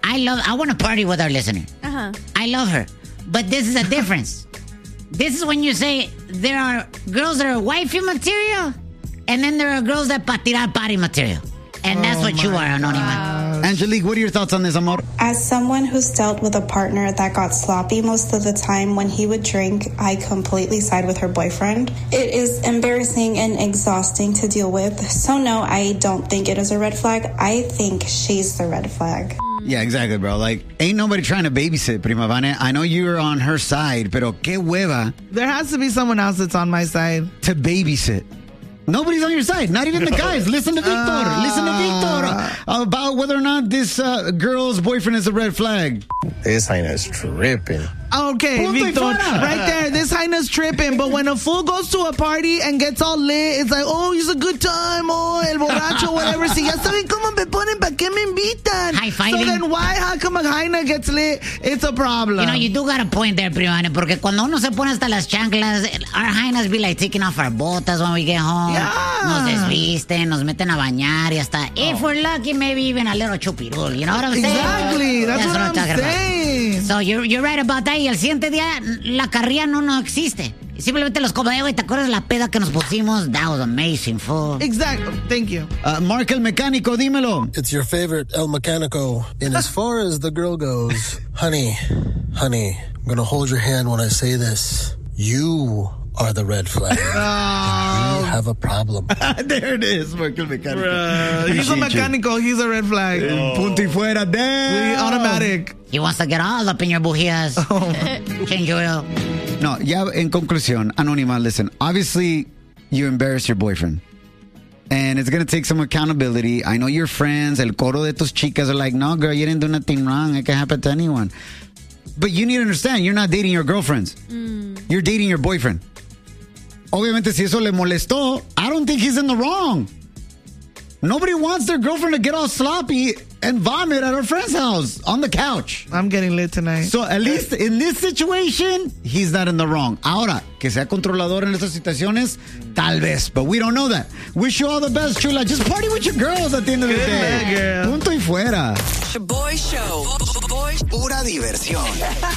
I want to party with our listener. Uh-huh. I love her. But this is a difference. This is when you say there are girls that are wifey material, and then there are girls that pa tirar party material. And that's what you are, Anonymous. Angelique, what are your thoughts on this, amor? As someone who's dealt with a partner that got sloppy most of the time when he would drink, I completely side with her boyfriend. It is embarrassing and exhausting to deal with. So no, I don't think it is a red flag. I think she's the red flag. Yeah, exactly, bro. Like, ain't nobody trying to babysit, Prima Vane. I know you're on her side, pero qué hueva. There has to be someone else that's on my side. To babysit. Nobody's on your side. Not even the guys. Listen to Victor. Listen to Victor about whether or not this girl's boyfriend is a red flag. This Jaina's tripping. Okay, Victor, right there. This Jaina's tripping. But when a fool goes to a party and gets all lit, it's like, oh, it's a good time. Oh, el borracho, whatever. Si ya saben cómo me ponen, ¿para qué me invitan? High-fiving. So then why, how come a Jaina gets lit? It's a problem. You know, you do got a point there, Primane, porque cuando uno se pone hasta las chanclas, our Jainas be like taking off our botas when we get home. Yeah. Nos desvisten, nos meten a bañar y hasta, if we're lucky, maybe even a little chupirul. You know what I'm saying? Exactly. That's what I'm saying. About. So you're right about that. Y el siguiente día, la carrilla no existe. Simplemente los como, güey, ¿te acuerdas la peda que nos pusimos? That was amazing, fool. Exactly. Thank you. Mark el Mecánico, dímelo. It's your favorite El Mecánico. And as far as the girl goes, honey, I'm going to hold your hand when I say this. You are the red flag. You have a problem. There it is, Mark el Mecánico. He's a mecánico. He's a red flag. Punto y fuera. Damn. Automatic. He wants to get all up in your bujías. Change oil. No, ya en conclusión, Anónima, listen, obviously you embarrass your boyfriend. And it's going to take some accountability. I know your friends, el coro de tus chicas are like, no, girl, you didn't do nothing wrong. It can happen to anyone. But you need to understand, you're not dating your girlfriends. You're dating your boyfriend. Obviamente, si eso le molestó, I don't think he's in the wrong. Nobody wants their girlfriend to get all sloppy and vomit at her friend's house on the couch. I'm getting lit tonight. So at least in this situation, he's not in the wrong. Ahora, que sea controlador en estas situaciones, tal vez. But we don't know that. Wish you all the best, chula. Just party with your girls at the end of the day. Girl. Punto y fuera. Shaboy Show. Pura diversión.